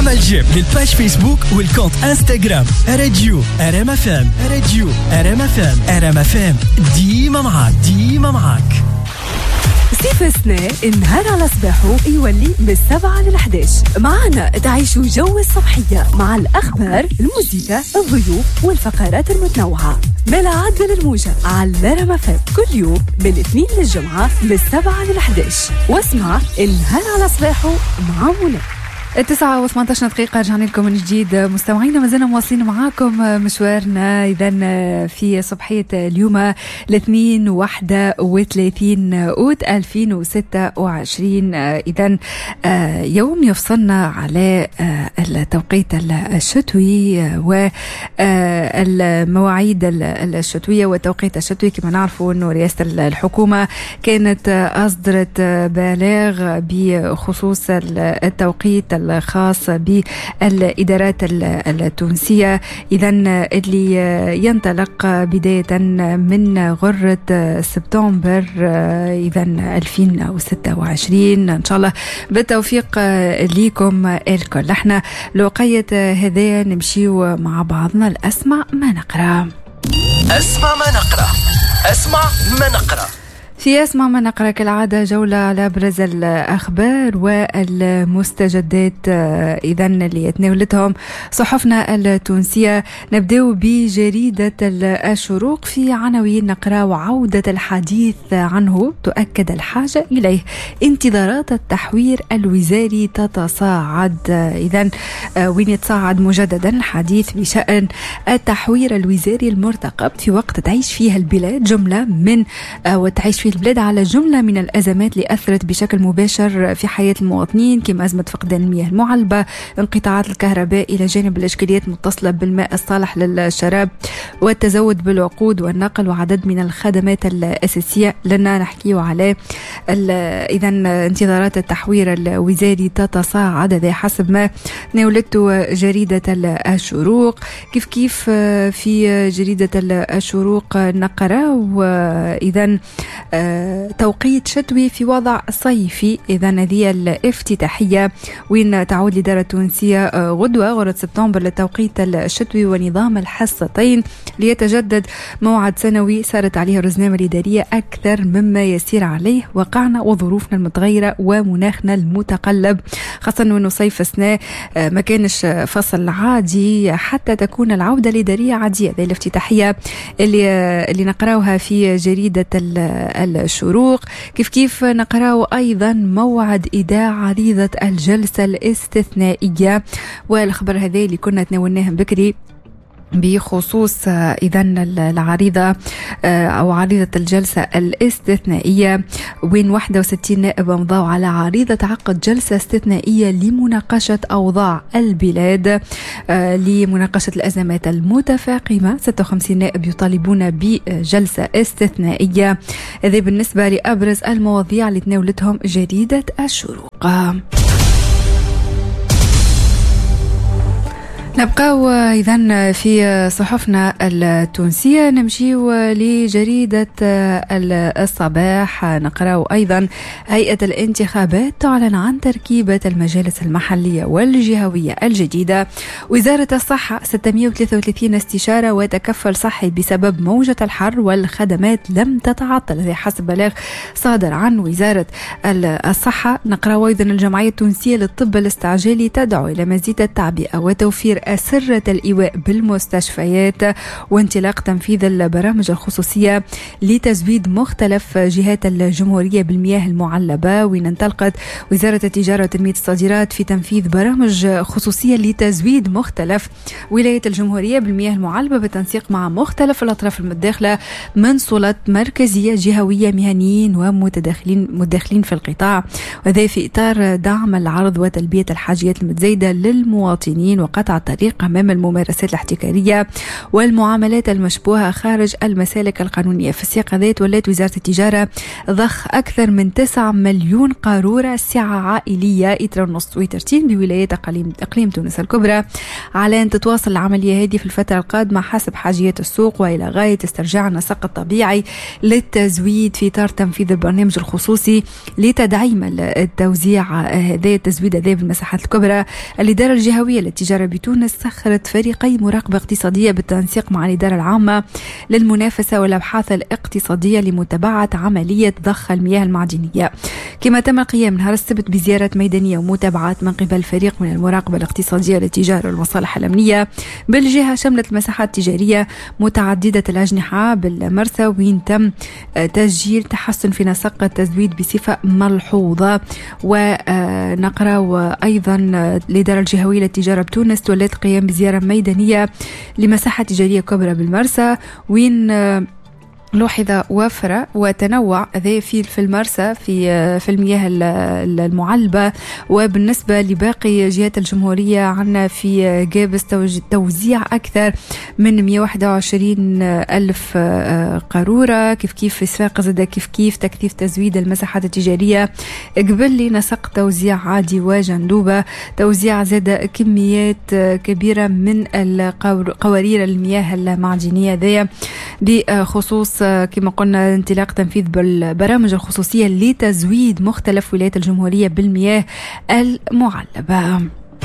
اعمل جيم للباج فيسبوك والكونت انستغرام راديو ار ام اف ام. راديو ار ام اف ام. ار ام اف ام ديما معاك. صيف السنة النهار على صباحه يولي من 7 ل 11. معنا تعيشوا جو الصبحية مع الأخبار، الموسيقى، الضيوف والفقرات المتنوعة. ملعب الموجة على RMFM كل يوم من الاثنين للجمعة من 7 ل 11. واسمع النهار على صباحه مع منى. 9:18 رجعنا لكم من جديد مستمعينا، ما زلنا مواصلين معاكم مشوارنا إذن في صبحية اليوم الاثنين 31 أوت 2026. إذن يوم يفصلنا على التوقيت الشتوي والمواعيد الشتوية والتوقيت الشتوي. كما نعرفوا أنه رئاسة الحكومة كانت أصدرت بلاغ بخصوص التوقيت الخاص بالإدارات التونسية، إذن اللي ينطلق بداية من غرة سبتمبر إذن 2026 إن شاء الله بالتوفيق ليكم الكل. احنا لوقية هذا نمشيو مع بعضنا الأسمع ما نقرأ. في أسمع ما نقرأ كالعادة جولة على أبرز الأخبار والمستجدات إذن اللي يتناولتهم صحفنا التونسية. نبدأ بجريدة الشروق في عناوين نقرأ: وعودة الحديث عنه تؤكد الحاجة إليه، انتظارات التحوير الوزاري تتصاعد. إذن وين يتصاعد مجددا الحديث بشأن التحوير الوزاري المرتقب في وقت تعيش فيها البلاد جملة من وتعيش في البلاد على جملة من الأزمات اللي أثرت بشكل مباشر في حياة المواطنين، كما أزمة فقدان المياه المعلبة، انقطاعات الكهرباء، إلى جانب الإشكاليات المتصلة بالماء الصالح للشراب والتزود بالوقود والنقل وعدد من الخدمات الأساسية. لنا نحكيه على إذن انتظارات التحوير الوزاري تتصاعد، هذا حسب ما ناولته جريدة الشروق. كيف في جريدة الشروق نقرأ: وإذن توقيت شتوي في وضع صيفي. إذن هذه الافتتاحية وين تعود الإدارة التونسية غرة سبتمبر للتوقيت الشتوي ونظام الحصتين ليتجدد موعد سنوي سارت عليه الرزنامة الإدارية أكثر مما يسير عليه واقعنا وظروفنا المتغيرة ومناخنا المتقلب، خاصة أنه صيف السنة ما كانش فصل عادي حتى تكون العودة الإدارية عادية. هذه الافتتاحية اللي نقرأوها في جريدة الشروق. كيف نقرأ أيضا موعد إيداع عريضة الجلسة الاستثنائية، والخبر هذا اللي كنا تناولناه بكري بخصوص إذن العريضة أو عريضة الجلسة الاستثنائية، وين 61 نائب مضوا على عريضة عقد جلسة استثنائية لمناقشة أوضاع البلاد لمناقشة الأزمات المتفاقمة. 56 نائب يطالبون بجلسة استثنائية. هذا بالنسبة لأبرز المواضيع اللي تناولتهم جريدة الشروق. نبقى إذن في صحفنا التونسية، نمشي لجريدة الصباح. نقرأ أيضا: هيئة الانتخابات تعلن عن تركيبة المجالس المحلية والجهوية الجديدة. وزارة الصحة 633 استشارة وتكفل صحي بسبب موجة الحر والخدمات لم تتعطل، هذا حسب بلاغ صادر عن وزارة الصحة. نقرأ أيضا: الجمعية التونسية للطب الاستعجالي تدعو إلى مزيد التعبئة وتوفير أسرة الإيواء بالمستشفيات وانطلاق تنفيذ البرامج الخصوصية لتزويد مختلف جهات الجمهورية بالمياه المعلبة. وين انطلقت وزارة التجارة وتنمية الصادرات في تنفيذ برامج خصوصية لتزويد مختلف ولاية الجمهورية بالمياه المعلبة بالتنسيق مع مختلف الأطراف المتداخلة من سلطات مركزية جهوية مهنيين ومتداخلين في القطاع، وذا في إطار دعم العرض وتلبية الحاجيات المتزايدة للمواطنين وقطع الفريق أمام الممارسات الاحتكارية والمعاملات المشبوهة خارج المسالك القانونية. في السياق هذا ولات وزارة التجارة ضخ أكثر من 9 مليون قارورة سعة عائلية إتر ونص وترتين بولايات أقليم تونس الكبرى على أن تتواصل العملية هذه في الفترة القادمة حسب حاجيات السوق وإلى غاية استرجاع النسق الطبيعي للتزويد في إطار تنفيذ البرنامج الخصوصي لتدعيم التوزيع هذا التزويد هذا بالمساحات الكبرى. الإدارة الجهوية للتجارة بتونس سخرت فريقي مراقبة اقتصادية بالتنسيق مع الإدارة العامة للمنافسة والأبحاث الاقتصادية لمتابعة عملية ضخ المياه المعدنية. كما تم القيام نهار السبت بزيارة ميدانية ومتابعات من قبل فريق من المراقبة الاقتصادية للتجارة والمصالح الأمنية بالجهة شملت مساحات تجارية متعددة الأجنحة بالمرسى وين تم تسجيل تحسن في نسق التزويد بصفة ملحوظة. ونقرأ وأيضا الإدارة الجهوية للتجارة بتونس تولت القيام بزيارة ميدانية لمساحة تجارية كبرى بالمرسى وين لوحظ وفرة وتنوع ذي في المرسى في المياه المعلبة. وبالنسبة لباقي جهات الجمهورية عنا في جابس توزيع أكثر من 121 ألف قارورة كيف في صفاقس زاد كيف تكثيف تزويد المساحات التجارية قبل لي نسق توزيع عادي وجندوبة توزيع زاد كميات كبيرة من القوارير المياه المعدنية ذي بخصوص كما قلنا انطلاق تنفيذ بالبرامج الخصوصية لتزويد مختلف ولايات الجمهورية بالمياه المعلبة.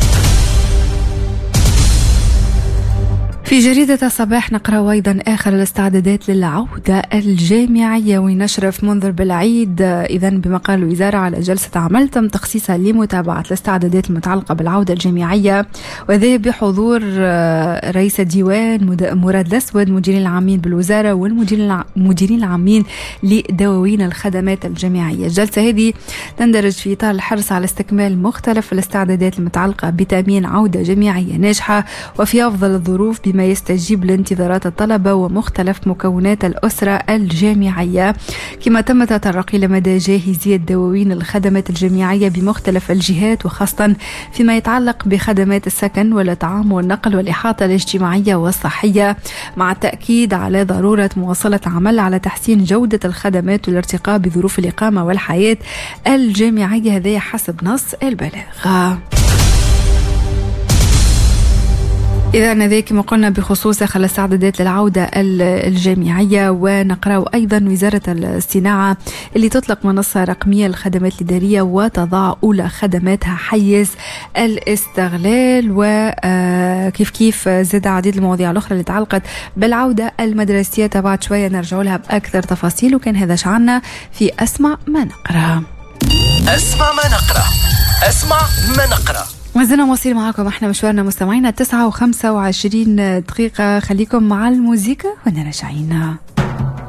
في جريدة الصباح نقرأ أيضا آخر الاستعدادات للعودة الجامعية ونشرف منذر بالعيد إذن بمقال الوزارة على جلسة عمل تم تخصيصها لمتابعة الاستعدادات المتعلقة بالعودة الجامعية وذي بحضور رئيس الديوان مراد الأسود مديرين العامين بالوزارة والمديرين العامين لدواوين الخدمات الجامعية. الجلسة هذه تندرج في إطار الحرص على استكمال مختلف الاستعدادات المتعلقة بتأمين عودة جامعية ناجحة وفي أفضل الظروف بما يستجيب لانتظارات الطلبة ومختلف مكونات الأسرة الجامعية. كما تم تطرق إلى مدى جاهزية دواوين الخدمات الجامعية بمختلف الجهات وخاصة فيما يتعلق بخدمات السكن والإطعام والنقل والإحاطة الاجتماعية والصحية مع التأكيد على ضرورة مواصلة عمل على تحسين جودة الخدمات والارتقاء بظروف الإقامة والحياة الجامعية هذا حسب نص البلاغ. إذا ذلك كما قلنا بخصوص خلال استعدادات للعودة الجامعية. ونقرأ أيضا وزارة الصناعة اللي تطلق منصة رقمية للخدمات الإدارية وتضع أولى خدماتها حيز الاستغلال. وكيف زاد عديد المواضيع الأخرى اللي تعلقت بالعودة المدرسية تبعت شوية نرجع لها بأكثر تفاصيل. وكان هذا شعرنا في أسمع ما نقرأ. أسمع ما نقرأ أسمع ما نقرأ. وزنا مواصل معكم احنا مشوارنا مستمعينا 9:25 دقيقة. خليكم مع الموسيقى ونرجعين.